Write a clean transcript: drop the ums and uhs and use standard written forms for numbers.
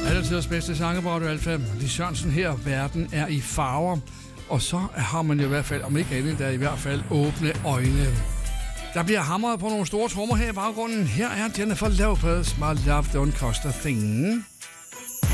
Alle tiders bedste sange på Radio Alfa. Lis Sørensen her. Verden er i farver. Og så har man jo i hvert fald, om ikke andet, der i hvert fald åbne øjne. Der bliver hamret på nogle store trommer her i baggrunden. Her er Jennifer Lopez, My Love Don't Cost a Thing.